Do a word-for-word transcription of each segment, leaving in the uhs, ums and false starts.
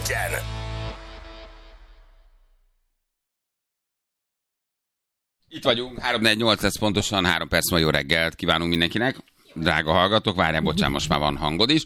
Pénteken! Itt vagyunk, három négy nyolc, ez pontosan három perc, ma jó reggelt kívánunk mindenkinek. Drága hallgatók, várjál, bocsánat, most már van hangod is.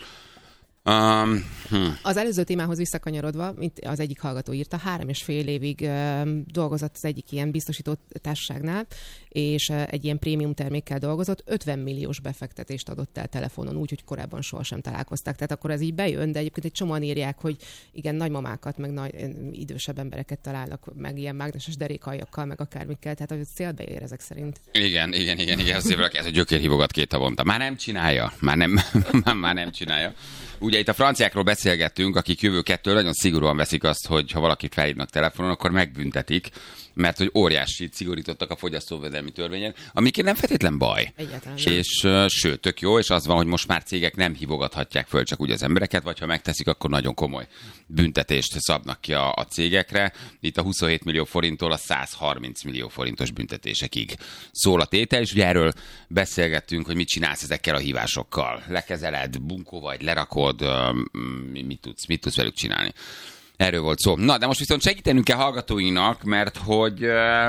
Um, hm. Az előző témához visszakanyarodva, mint az egyik hallgató írta, három és fél évig uh, dolgozott az egyik ilyen biztosító társaságnál, és uh, egy ilyen prémium termékkel dolgozott, ötven milliós befektetést adott el telefonon, úgy, hogy korábban sohasem találkozták. Tehát akkor ez így bejön, de egyébként egy csomóan írják, hogy igen, nagymamákat, meg nagy, idősebb embereket találnak, meg ilyen mágneses derékhajakkal, meg akármikkel, tehát hogy célbe ér ezek szerint. Igen, igen, igen, igen, azért valaki ez a gyökérhívogat két havonta. Már nem csinálja, már nem, már nem csinálja. Ugye itt a franciákról beszélgettünk, akik jövőkettől nagyon szigorúan veszik azt, hogy ha valakit felhívnak telefonon, akkor megbüntetik, mert hogy óriásit szigorítottak a fogyasztóvédelmi törvényen, amikért nem feltétlen baj. Egyáltalán. És uh, sőt, tök jó, és az van, hogy most már cégek nem hívogathatják föl csak úgy az embereket, vagy ha megteszik, akkor nagyon komoly büntetést szabnak ki a, a cégekre. Itt a huszonhét millió forinttól a száz harminc millió forintos büntetésekig szól a tétel, és ugye erről beszélgettünk, hogy mit csinálsz ezekkel a hívásokkal. Lekezeled, bunkó vagy, lerakod, mit tudsz, mit tudsz velük csinálni. Erről volt szó. Na, de most viszont segítenünk kell hallgatóinak, mert hogy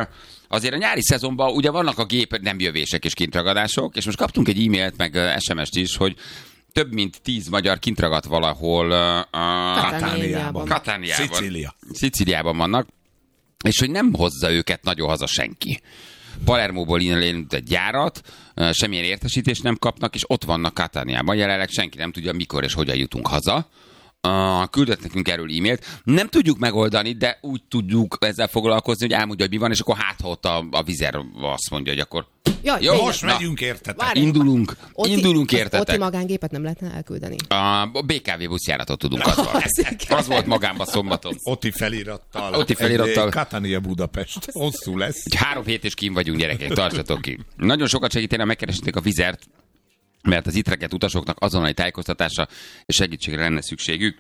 azért a nyári szezonban ugye vannak a gép nem jövések és kintragadások, és most kaptunk egy e-mailt, meg es em es-t is, hogy több mint tíz magyar kintragadt valahol uh, Katániában. Katániában. Szicília. Szicíliában vannak, és hogy nem hozza őket nagyon haza senki. Palermóból indult egy gyárat, semmilyen értesítést nem kapnak, és ott vannak Katániában. Jelenleg senki nem tudja, mikor és hogyan jutunk haza. Uh, küldött nekünk erről e-mailt. Nem tudjuk megoldani, de úgy tudjuk ezzel foglalkozni, hogy elmondja, hogy mi van, és akkor hát, ha ott a, a vizer azt mondja, hogy akkor... Jaj, jó, most na, megyünk, értetek. Várj, indulunk, Oti, indulunk, értetek. Oti magángépet nem lehetne elküldeni? A bé ká vé buszjáratot tudunk, az van. Az volt magámban szombaton. Oti felirattal. Oti felirattal. Katánia Budapest. Hosszú lesz. Egy három hét és kín vagyunk, gyerekek, tartsatok ki. Nagyon sokat segítene, megkeresnék a vizert, mert az itt rekedt utasoknak azonnali tájékoztatásra és segítségre lenne szükségük.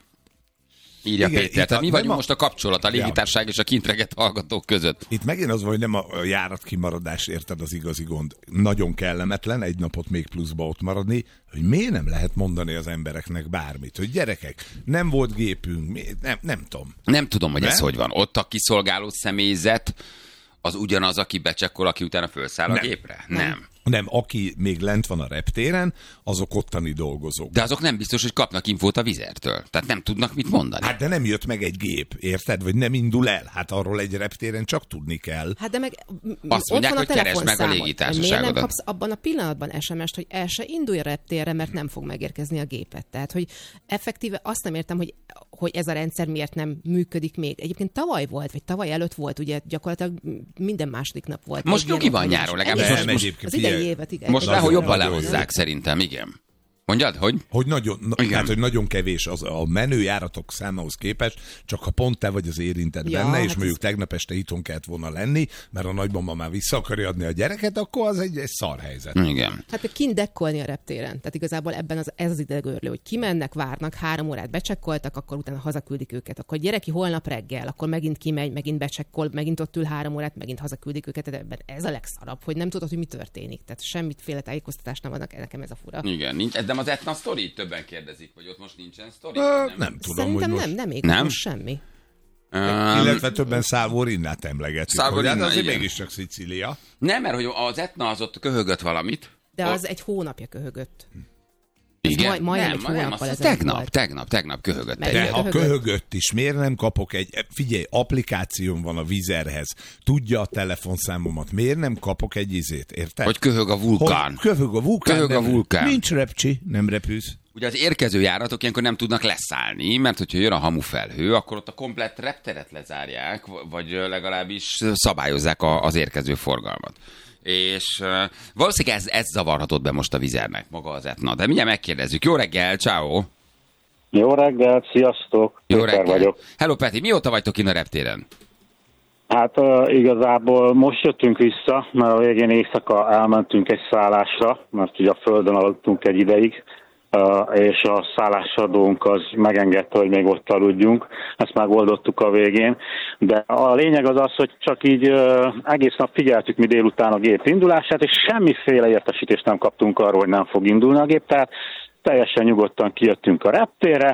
Írja igen, Péter. Tehát mi vagyunk a... most a kapcsolat a légitársaság ja. és a kintreget hallgatók között. Itt megint az van, hogy nem a járat kimaradás, érted, az igazi gond. Nagyon kellemetlen egy napot még pluszba ott maradni, hogy miért nem lehet mondani az embereknek bármit, hogy gyerekek, nem volt gépünk, nem, nem tudom. Nem tudom, hogy nem? ez hogy van. Ott a kiszolgáló személyzet az ugyanaz, aki becsekkol, aki utána felszáll a nem. gépre? Nem. nem. Nem, aki még lent van a reptéren, azok ottani dolgozók. De azok nem biztos, hogy kapnak infót a vizertől. Tehát nem tudnak mit mondani. Hát de nem jött meg egy gép, érted? Vagy nem indul el. Hát arról egy reptéren csak tudni kell. Hát de meg azt mondják, hogy keresd meg a légitársaságodat. Miért nem kapsz abban a pillanatban es em es-t, hogy el se indulj a reptérre, mert nem fog megérkezni a gépet. Tehát, hogy effektíve azt nem értem, hogy, hogy ez a rendszer miért nem működik még. Egyébként tavaly volt, vagy tavaly előtt volt, ugye gyakorlatilag minden második nap volt. Most nyugi van nyáron, legalábbis most, most, az idei évet, igen. Most lehol jobban lehozzák, szerintem, igen. Mondjad, hogy? Hogy nagyon, na, hát, hogy nagyon kevés az a menőjáratok számához képest, csak ha pont te vagy az érintett ja, benne, és hát mondjuk ez... tegnap este itthon kellett volna lenni, mert a nagymama már vissza akarja adni a gyereket, akkor az egy, egy szar helyzet. Igen. Hát kint dekkolni a reptéren. Tehát igazából ebben az, ez az idegörlő, hogy kimennek, várnak, három órát becsekkoltak, akkor utána hazaküldik őket. Akkor gyereki holnap reggel, akkor megint kimegy, megint becsekkol, megint ott ül három órát, megint hazaküldik őket. Tehát ebben ez a legszarabb, hogy nem tudod, hogy mi történik. Tehát semmiféle tájékoztatást nem adnak, nekem ez a fura. Igen, nincs. De az Etna sztori? Többen kérdezik, hogy ott most nincsen sztori? Nem, nem tudom, szerintem hogy nem, most... nem még nem? most semmi. Um, Illetve többen Szálvorinnát emlegetik. Szálvorinna, azért igen. mégiscsak Szicília. Nem, mert hogy az Etna az ott köhögött valamit. De ott... az egy hónapja köhögött. Igen, maj, majdnem nem, egy hónappal nem, az ezelőtt tegnap, volt. tegnap, tegnap köhögött. Meg- De Egy... ha köhögött. köhögött is, miért nem kapok egy... Figyelj, applikációm van a vizerhez. Tudja a telefonszámomat. Miért nem kapok egy izét, érted? Hogy köhög a vulkán. Hogy köhög a vulkán. Köhög a nem, vulkán. Nincs repcsi, nem repülsz. Ugye az érkező járatok ilyenkor nem tudnak leszállni, mert hogyha jön a hamufelhő, akkor ott a komplett repteret lezárják, vagy legalábbis szabályozzák a, az érkező forgalmat. És uh, valószínűleg ez, ez zavarhatott be most a vizernek, maga az Etna. De mindjárt megkérdezzük. Jó reggel, ciao. Jó reggelt, sziasztok! Jó Péter reggel. vagyok. Hello Peti, mióta vagytok innen a reptéren? Hát uh, igazából most jöttünk vissza, mert a végén éjszaka elmentünk egy szállásra, mert ugye a földön aludtunk egy ideig, uh, és a szállásadónk az megengedte, hogy még ott aludjunk. Ezt megoldottuk a végén. De a lényeg az az, hogy csak így uh, egész nap figyeltük mi délután a gép indulását, és semmiféle értesítést nem kaptunk arról, hogy nem fog indulni a gép. Tehát teljesen nyugodtan kijöttünk a reptérre,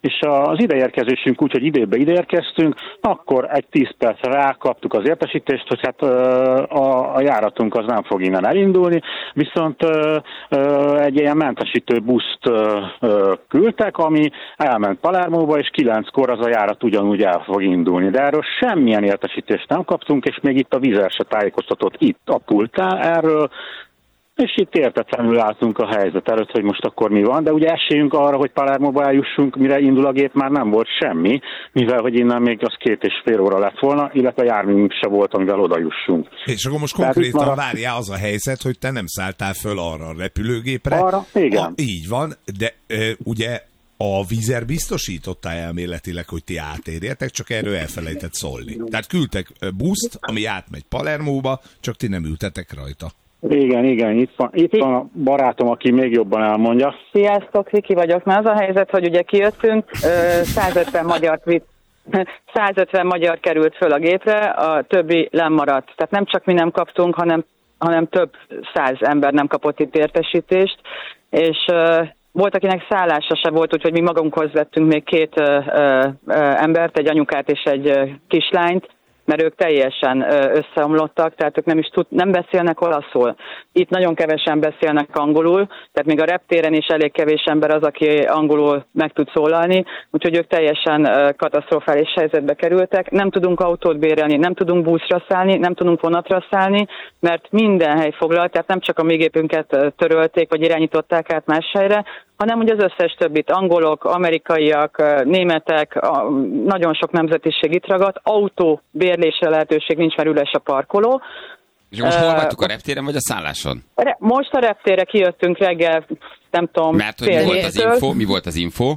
és az ideérkezésünk úgy, hogy időbe ideérkeztünk, akkor egy tíz percre rákaptuk az értesítést, hogy hát a, a járatunk az nem fog innen elindulni, viszont egy ilyen mentesítő buszt küldtek, ami elment Palermóba, és kilenckor az a járat ugyanúgy el fog indulni. De erről semmilyen értesítést nem kaptunk, és még itt a Wizz se tájékoztatott itt a pultán erről, és itt értetlenül álltunk a helyzet előtt, hogy most akkor mi van, de ugye esélyünk arra, hogy Palermóba eljussunk, mire indul a gép, már nem volt semmi, mivel hogy innen még az két és fél óra lett volna, illetve járművünk se volt, amivel oda jussunk. És akkor most konkrétan maradt... várjál az a helyzet, hogy te nem szálltál föl arra a repülőgépre. Arra? Igen. A, így van, de e, ugye a Wizz biztosította elméletileg, hogy ti átérjetek, csak erről elfelejtett szólni. Tehát küldtek buszt, ami átmegy Palermóba, csak ti nem ültetek rajta. Igen, igen, itt van, itt van a barátom, aki még jobban elmondja. Sziasztok, Viki vagyok. Már az a helyzet, hogy ugye kijöttünk, százötven magyar vitt, százötven magyar került föl a gépre, a többi lemaradt. Tehát nem csak mi nem kaptunk, hanem, hanem több száz ember nem kapott itt értesítést, és volt, akinek szállása se volt, úgyhogy mi magunkhoz vettünk még két ö, ö, embert, egy anyukát és egy ö, kislányt, mert ők teljesen összeomlottak, tehát ők nem is tud, nem beszélnek olaszul. Itt nagyon kevesen beszélnek angolul, tehát még a reptéren is elég kevés ember az, aki angolul meg tud szólalni, úgyhogy ők teljesen katasztrofális helyzetbe kerültek. Nem tudunk autót bérelni, nem tudunk buszra szállni, nem tudunk vonatra szállni, mert minden hely foglalt, tehát nem csak a mi gépünket törölték, vagy irányították át más helyre, hanem hogy az összes többit, angolok, amerikaiak, németek, nagyon sok nemzetiség itt ragadt, autó bérlésre lehetőség nincs, mert üres a parkoló. És most hol vagytok, a reptéren vagy a szálláson? Most a reptérre kijöttünk reggel, nem tudom, mert hogy mi volt az info? Mi volt az info?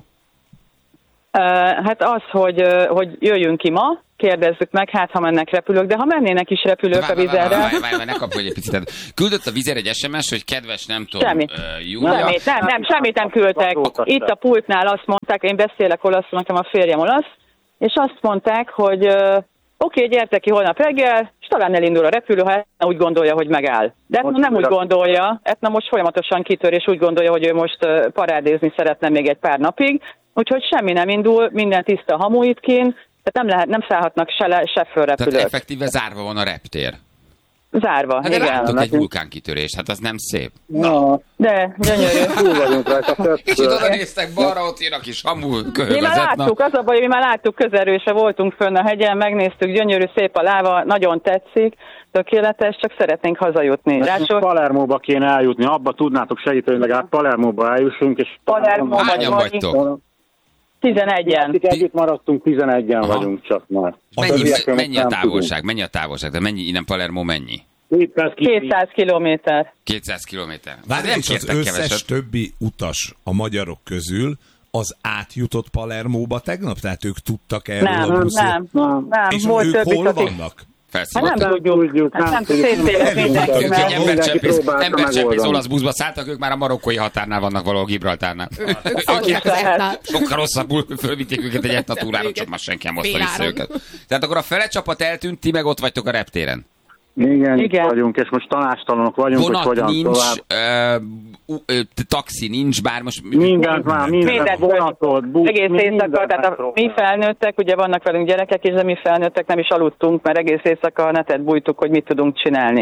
Hát az, hogy, hogy jöjjünk ki ma, kérdezzük meg, hát ha mennek repülők, de ha mennének is repülők várj, a Wizzerre... Várj, várj, várj, ne kapj egy picit. Küldött a Wizz egy es em es, hogy kedves, nem tudom, Semmi. Uh, Júlia... Semmit, nem, nem, semmit nem küldtek. Itt a pultnál azt mondták, én beszélek olaszul, nekem a férjem olasz, és azt mondták, hogy uh, oké, okay, gyertek ki holnap reggel, és talán elindul a repülő, ha Etna úgy gondolja, hogy megáll. De Etna nem úgy gondolja, Etna most folyamatosan kitör, és úgy gondolja, hogy ő most uh, parádézni szeretne még egy pár napig, úgyhogy semmi nem indul, minden tiszta hamu itt kint, tehát nem, lehet, nem szállhatnak se le, se föl repülők. Tehát effektíve zárva van a reptér. Zárva, hát de igen. láttok egy vulkánkitörést, hát az nem szép. Na, de gyönyörű. Túl vagyunk rajta. Kicsit oda néztek balra, ott jön a kis hamu köhög. Mi már láttuk, az a baj, mi már láttuk közelről, se voltunk fönn a hegyen, megnéztük, gyönyörű, szép a láva, nagyon tetszik, tökéletes, csak szeretnénk hazajutni. Rácsol... Palermóba kéne eljutni, abba tudnátok segíteni, hogy legalább Palermóba eljussunk, és... Palermóba hányan vagytok? tizenegyen. Együtt maradtunk, tizenegyen Aha. vagyunk csak már. Mennyi, mennyi a távolság? Mennyi a távolság? De mennyi, innen Palermo mennyi? kétszáz kilométer. kétszáz kilométer. Várj, és az összes keveset. Többi utas a magyarok közül az átjutott Palermóba tegnap? Tehát ők tudtak erről nem, a buszról? Nem, nem, nem. És Volt ők többi, hol akik... vannak? Hát nem tudjuk, hát nem szétszélek mindenki, mert embercsempész olasz buszba szálltak, ők már a marokkói határnál vannak valahol Gibraltárnál. Sokkal rosszabbul fölvitték őket egy Etna túrára, csak már senki nem hozta vissza őket. Tehát akkor a fele csapat eltűnt, ti meg ott vagytok a reptéren. Igen, Igen. vagyunk, és most tanástalanok vagyunk, vonat hogy hogyan nincs, tovább. Ö, ö, taxi nincs, bár most... Mindent már, mindent, vonatot, busz, egész éjszaka, tehát a, mi felnőttek, ugye vannak velünk gyerekek is, de mi felnőttek nem is aludtunk, mert egész éjszaka a netet bújtuk, hogy mit tudunk csinálni.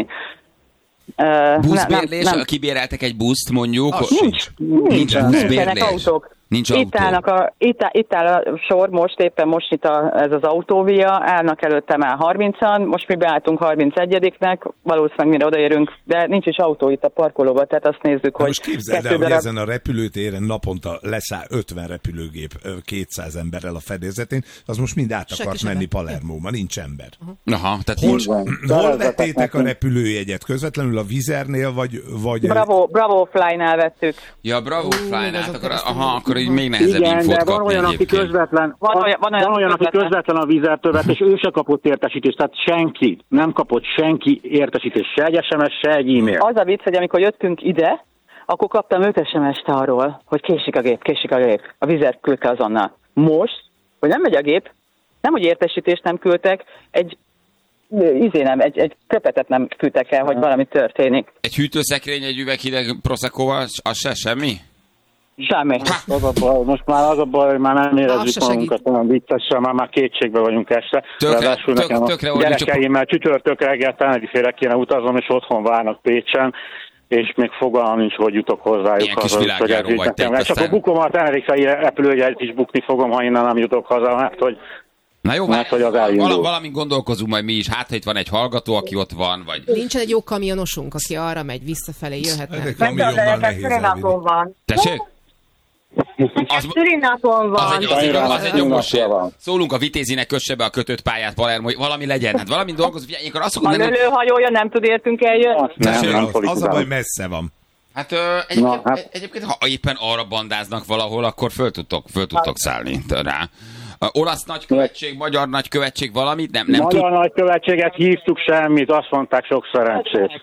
Uh, buszbérlés, nem, nem. Kibéreltek egy buszt mondjuk? Ah, nincs, nincs, nincs buszbérlés. Autók. Nincs itt, autó. Állnak a, itt, itt áll a sor, most éppen most itt a, ez az autóvia, állnak előtte már harmincan, most mi beálltunk harmincegyediknek, valószínűleg mire odaérünk, de nincs is autó itt a parkolóban, tehát azt nézzük, hogy... Most képzeld el, hogy ezen a repülőtéren naponta leszáll ötven repülőgép kétszáz emberrel a fedezetén, az most mind át akart menni Palermóba, nincs ember. Uh-huh. Aha, tehát hol, hol vettétek a repülőjegyet? Közvetlenül a Wizzernél, vagy... vagy... Bravo, Bravo Fly-nál vettük. Ja, Bravo Fly-nál, akkor, aha, akkor így még nehezebb igen, infót de van kapni olyan, aki közvetlen, van olyan, van olyan, van olyan aki közvetlen a Wizz-től vett, és ő se kapott értesítést, tehát senki, nem kapott senki értesítést, se egy es em es, se egy e-mail. Az a vicc, hogy amikor jöttünk ide, akkor kaptam öt es em es-t arról, hogy késik a gép, késik a gép. A Wizz küldte azonnal. Most, hogy nem megy a gép, nem, hogy értesítést nem küldtek, egy izé nem, egy, egy köpetet nem küldtek el, hogy valami történik. Egy hűtőszekrény, egy üveg hideg Proseccoval, az se semmi? Semmi. Az a baj, most már az a baj, hogy már nem érezzük magunkat olyan viccesen, már, már kétségbe vagyunk este. Ráadásul tök, nekem tökre a gyerekeimmel csütörtök reggel Tenerifére kéne utazom, és otthon várnak Pécsen, és még fogalmam nincs, hogy jutok hozzájuk. Ilyen kis világjáró vagy te. És akkor bukom a Tenerifei repülőjegyet is bukni fogom, ha innen nem jutok haza, mert hogy Na jó, mert, hogy az vala, valamint gondolkozunk majd mi is, hát ha itt van egy hallgató, aki ott van, vagy... Nincsen egy jó kamionosunk, aki arra megy, visszafelé jöhetne. Egy kamionnal nehéz elvinni. Tessék? Az, szülinapon van. Az egy, az egy, az egy jogos. Szólunk a Vitézinek, kösse be a kötött pályát Palermo, valami legyen. Hát valami dolgozunk. Ilyenkor azt A mondom, nem... lőhajója nem tud értünk eljönni? nem, nem, nem az a baj, messze van. Hát, ö, egyébként, Na, hát- egyébként, ha éppen arra bandáznak valahol, akkor föl tudtok, föl tudtok szállni rá. A olasz nagykövetség, magyar nagykövetség, valamit? Nem, nem Magyar tud... nagykövetséget hívtuk, semmit, azt mondták, sok szerencsét.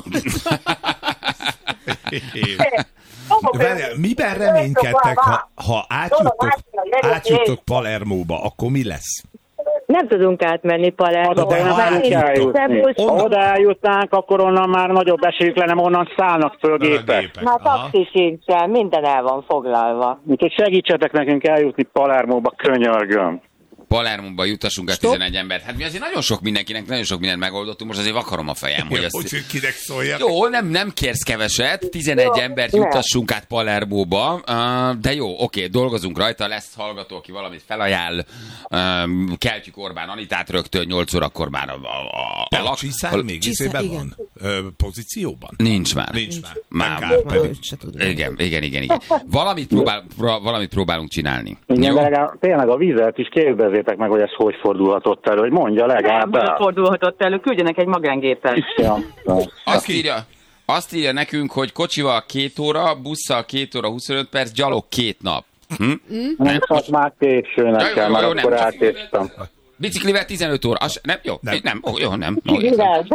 Várjál, miben reménykedtek, ha, ha átjutok, átjutok Palermóba, akkor mi lesz? Nem tudunk átmenni Palermóba. Oda nem tudunk eljutni. Ha oda eljutnánk, akkor onnan már nagyobb esélyük lenne, onnan szállnak föl gépek. Már taxi sincsen, minden el van foglalva. Úgyhogy segítsetek nekünk eljutni Palermóba, könyörgöm. Palermóba jutassunk el tizenegy embert. Hát mi azért nagyon sok mindenkinek, nagyon sok mindent megoldottunk, most azért vakarom a fejem, hogy ezt... Úgyhogy kinek szóljak. Jó, nem, nem kérsz keveset, tizenegy embert jutassunk át Palermóba, uh, de jó, oké, dolgozunk rajta, lesz hallgató, aki valamit felajánl, um, keltjük Orbán Anitát rögtön, nyolc órakor már a, a, a, a lak... Csiszár még izében van? Ö, pozícióban? Nincs már. Nincs már. Már. Kár pedig. Igen, igen, igen, igen. Valamit, próbál, pró, valamit próbálunk csinálni. Igen, legalább, tényleg a vizet is kérdezzétek meg, hogy ez hogy fordulhatott elő, hogy mondja legalább Nem, el. fordulhatott elő, küldjenek egy magángépet. Ja, ja. Azt írja, azt írja nekünk, hogy kocsival két óra, busszal két óra huszonöt perc, gyalog két nap. Hm? Nem, csak már késő nekem, már jó, nem, akkor csak- átéstem. Biciklivel tizenöt óra. Az, nem, jó, Nem. nem, nem ó, jó, nem. Ó, Igen.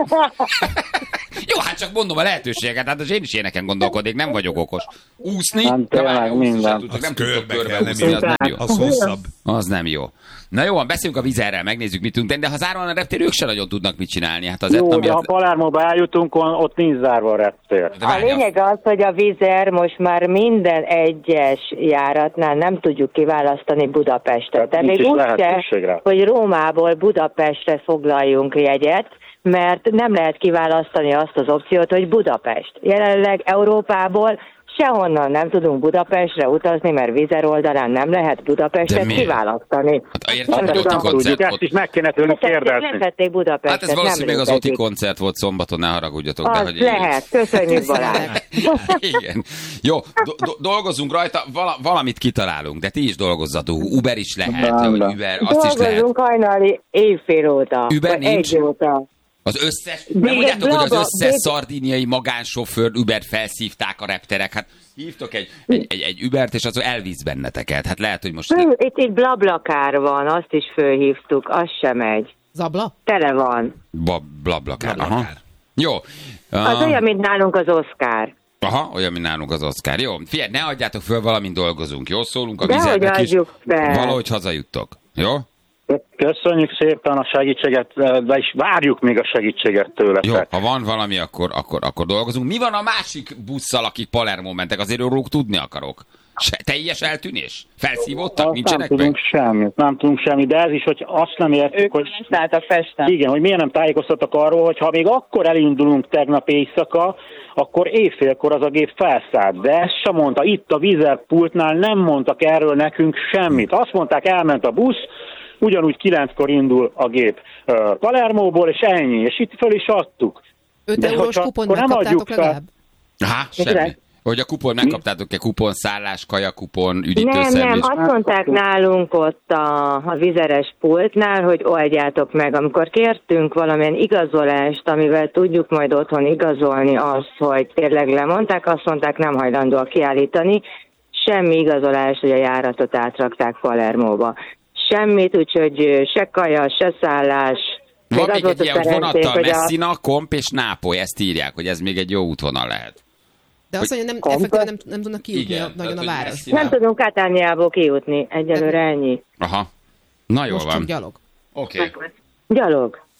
jó, hát csak mondom a lehetőséget, hát az én is ilyeneken gondolkodik, nem vagyok okos. Úszni? Nem, De tényleg várj, minden. úszni se tudtok, Az nem tudtok körbe körbe kell, nem úszni, az nem jó. Az hosszabb. Az nem jó. Na jó, beszéljünk a vizerrel, megnézzük, mit tudunk tenni, de ha zárva a reptér, ők se nagyon tudnak mit csinálni. Hát az Jó, etna de ha miatt... Palermóba eljutunk, ott nincs zárva a reptér. De A várjál, lényeg az, hogy a Vizer most már minden egyes járatnál nem tudjuk kiválasztani Budapestet. De nincs még is úgy lehetőség se, rá. hogy Rómából Budapestre foglaljunk jegyet, mert nem lehet kiválasztani azt az opciót, hogy Budapest. Jelenleg Európából sehonnan nem tudunk Budapestre utazni, mert Vizer oldalán nem lehet De Budapestet miért? kiválasztani. Hát érted, Nem az Oti tudom, tudjuk, koncert ezt volt. is meg kéne tőlünk kérdezni. Letették Budapestet. Hát ez valószínűleg nem az Oti létezik. koncert volt szombaton, ne haragudjatok. De, Az hogy lehet, köszönjük Balázs. Igen. Jó, do- do- dolgozunk rajta, vala- valamit kitalálunk, de ti is dolgozzatok. Uber is lehet, Nem, vagy nem. Uber, azt is lehet. Dolgozunk hajnali éjfél óta. Uber vagy nincs? Egy óta. Az összes, De nem mondjátok, hogy az blabla- összes de- szardíniai magánsofőr Ubert felszívták a repterek, hát hívtok egy, egy, egy, egy Ubert, és az elvisz benneteket. Hát lehet, hogy most... Fő, itt, itt blablakár van, azt is fölhívtuk, az sem megy. Zabla? Tele van. Ba, blablakár. Aha. Blablakár. Jó. Az Uh, olyan, mint nálunk az Oscar. aha, olyan, mint nálunk az Oscar. Jó, figyelj, ne adjátok föl, valamint dolgozunk. Jó, szólunk a Dehogy vizernek is. adjuk fel. Valahogy hazajuttok. Jó? Köszönjük szépen a segítséget, de is várjuk még a segítséget Jó, tőletek. ha van valami, akkor, akkor, akkor dolgozunk. Mi van a másik busszal, akik Palermo mentek? Azért róluk tudni akarok. Se, teljes eltűnés? Felszívódtak? Azt Nincsenek nem meg? tudunk semmit, nem tudunk semmit, de ez is, hogy azt nem értük, Ők hogy... szálltak Pesten. Igen, hogy miért nem tájékoztattak arról, hogy ha még akkor elindulunk tegnap éjszaka, akkor éjfélkor az a gép felszállt. De ezt sem mondta. Itt a Vizer pultnál nem mondtak erről nekünk semmit. Azt mondták, elment a busz, ugyanúgy kilenckor indul a gép uh, Palermóból, és ennyi. És itt föl is adtuk. öt De eurós hogyha kupont akkor nem megkaptátok adjuk fel- legalább? Há, semmi. Hogy a kupon, megkaptátok-e kupon, szállás, kaja kupon, Nem, nem, üdítőszerviz? azt mondták nálunk ott a, a vizeres pultnál, hogy oldjátok meg. Amikor kértünk valamilyen igazolást, amivel tudjuk majd otthon igazolni azt, hogy tényleg lemondták, azt mondták, nem hajlandóak kiállítani. Semmi igazolás, hogy a járatot átrakták Palermóba. Semmit, úgyhogy se kaja, se szállás. Van az még volt egy a ilyen szerencsénk, vonattal hogy a- Messina, Komp és Nápoly, ezt írják, hogy ez még egy jó útvonal lehet. De azt mondja, nem, Komplet- effektíven nem, nem tudnak kijutni Igen, a, nagyon tehát, a hogy város. Messina- Nem tudunk Katániából kijutni, egyelőre ennyi. Aha. Na jól Most van. csak gyalog. Oké. Okay. Gyalog.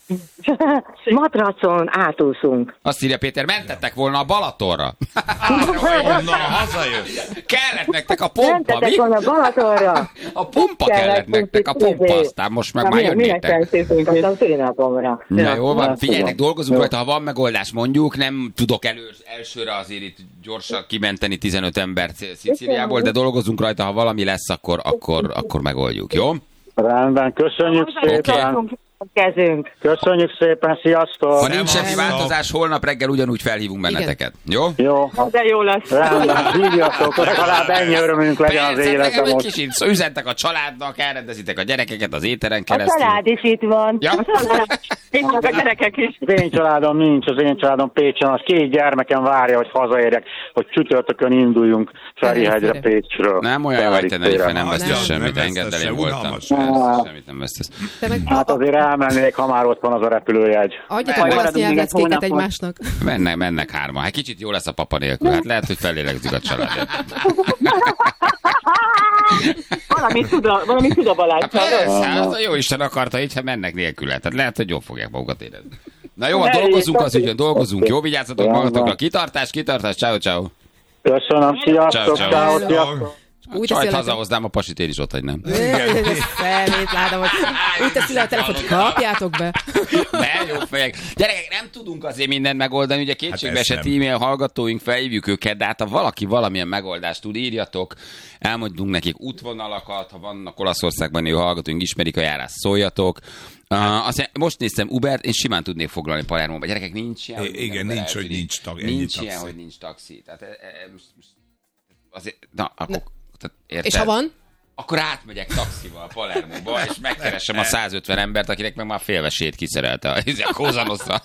Matracon átúszunk. Azt írja Péter, mentettek volna a Balatonra. Onnan hazajön. Kellett nektek a pompa, Mentetek mi? volna Balatonra. A pompa kellett nektek, a pompa, aztán most meg már jönnétek. Minek a színapomra. Na jó van, figyeljetek, dolgozunk rajta, ha van megoldás, mondjuk, nem tudok elő, elsőre azért itt gyorsan kimenteni tizenöt embert Szicíliából, de dolgozunk rajta, ha valami lesz, akkor, akkor, akkor megoldjuk, jó? Rendben, köszönjük szépen. Okay. Kezünk. Köszönjük szépen, sziasztok! Ha nincs semmi változás, holnap reggel ugyanúgy felhívunk benneteket. Jó? Jó. De jó lesz. Rendben, hívjatok, legalább ennyi örömünk legyen az Persze, életben egy most. kicsit szó, üzentek a családnak, elrendezitek a gyerekeket az éteren A keresztül. család is itt van. Ja? A család. Én csak a gyerekek is. Az én családom nincs, az én családom Pécsen, az két gyermekem várja, hogy hazaérjek, hogy csütörtökön induljunk Ferihegyre, Pécsről. Nem olyan jó, hogy Tenerife nem vesztesz Nem, semmit, nem engedd el, vesztesz én se, voltam. unalmas. Persze, Semmit nem vesztesz. Te meg Hát azért elmennék, ha már ott van az a repülőjegy. adjatok Majd olasz maradunk még egy nyelvleckéket hónapot. egymásnak. Mennek, mennek hárman. Hát kicsit jó lesz a papa nélkül. Hát lehet, hogy felélegzik a családot. Valami tud a, valami tud a Balázs. Hát persze, hát a jó Isten akarta így, ha mennek nélkül. Tehát lehet, hogy jól fogják magukat érezni. Na jó, hát dolgozunk az ügyön, dolgozunk. Jó, vigyázzatok magatokra. Kitartás, kitartás. Ciao, ciao. Köszönöm, sziasztok, Ciao, ciao. ciao, sziasztok. Úgy Csajt teszi le a hazahoznám, a pasit én is ott hagynám. Szemét látom, hogy úgy teszi le a telefont, kapjátok be. Ne, jó fejek. Gyerekek, nem tudunk azért mindent megoldani, ugye kétségbe Hát ezt esett nem. e-mail hallgatóink, felhívjuk őket, de hát ha valaki valamilyen megoldást tud, írjatok, elmondunk nekik útvonalakat, ha vannak Olaszországban élő hallgatóink, ismerik a járást, szóljatok. Uh, azt mondja, most néztem Ubert, én simán tudnék foglalni Palermóba. Gyerekek, nincs ilyen, hogy I- igen, minden nincs, hogy eltűnik. nincs tag- ennyi Nincs taxi. ilyen, hogy nincs taxi. Tehát, e, e, most, most, azért, na, akkor, tehát, érted? És ha van? Akkor átmegyek taxival Palermóba, és megkeresem a százötven embert, akinek meg már félvesét kiszerelte a, a Kózanoszra.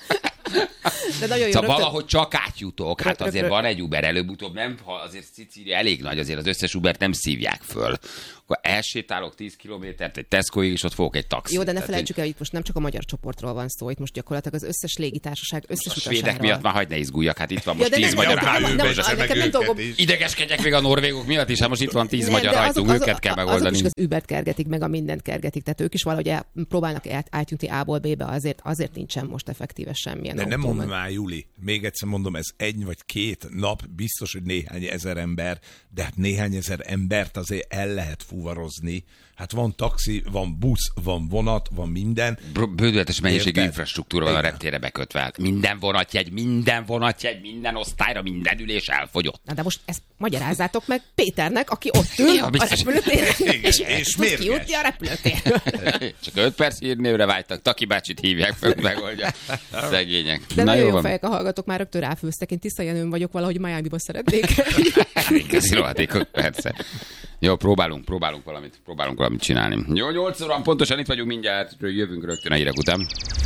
De nagyon jó. Szóval rögtön- valahogy csak átjutok. Hát Rög- azért rög- van egy Uber előbb-utóbb, nem? Ha azért Szicília elég nagy, azért az összes Ubert nem szívják föl. Akkor elsétálok tíz kilométert egy Tescoig, és ott fogok egy taxit. Jó, de ne Tehát, felejtsük el, hogy itt most nem csak a magyar csoportról van szó, itt most gyakorlatilag az összes légitársaság összes a utasáról. svédek miatt már hagyd ne izguljak, hát itt van Ja, most de tíz ne- magyar nem- rajtunk. nem- és nem- akkor nekem nem dolgom. Idegeskedjek még a norvégok miatt is, hát most itt van tíz Nem, magyar de rajtunk, azok- őket kell azok- megoldani. Azok is az Ubert kergetik, meg a mindent kergetik, tehát ők is valahogy el, próbálnak át, átjutni A-ból B-be, azért, azért nincsen most effektíve semmilyen De nem autó, mondom meg- már, Juli, még egyszer mondom, ez egy vagy két nap, biztos, hogy néhány ezer ember, de hát néhány ezer embert azért el lehet fuvarozni. Hát van taxi, van busz, van vonat, van minden. Br- Bődületes mennyiségű Érted? infrastruktúra van a Igen. reptérre bekötve. Hát minden vonatjegy, minden vonatjegy, minden osztályra, minden ülés elfogyott. Na de most ezt magyarázzátok meg Péternek, aki ott ül Ja, a biztos. repülőtéren, Igen, és, és és tud mérges. kijutni a repülőtérről. Csak öt perc hírnévre vágytak, Taki bácsit hívják fel, megoldja. Szegények. De Na nagyon jó jó van. fejek a hallgatók, már rögtön ráfőztek. Én Tisza Jenőn vagyok, valahogy Miami-ba szeretnék. Igazi rohadékok, persze. Jó, próbálunk, próbálunk valamit, próbálunk valamit csinálni. Jó, nyolc óra pontosan itt vagyunk mindjárt, jövünk rögtön a hírek után.